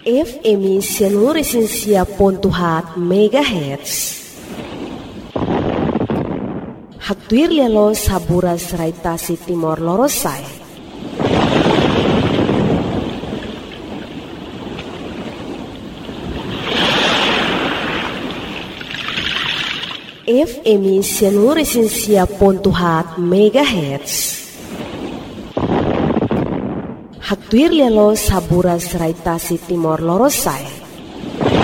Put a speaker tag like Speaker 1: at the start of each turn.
Speaker 1: FM Sianuresinsia.hat MHz. Haktuir lialo saburas raitasi Timor Lorosai. FM Sianuresinsia.hat MHz. Haktuir lialo saburas raitasi Timor Lorosai.